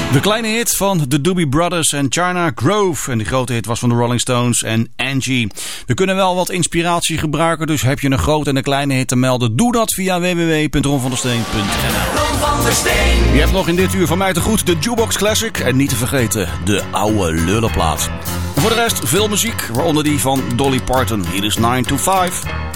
De kleine hit van de Doobie Brothers en China Grove. En de grote hit was van de Rolling Stones en Angie. We kunnen wel wat inspiratie gebruiken, dus heb je een grote en een kleine hit te melden? Doe dat via www.ronvandersteen.nl. Ron van der Steen. Je hebt nog in dit uur van mij te goed de Jukebox Classic. En niet te vergeten, de oude lullenplaat. En voor de rest veel muziek, waaronder die van Dolly Parton. Hier is 9 to 5.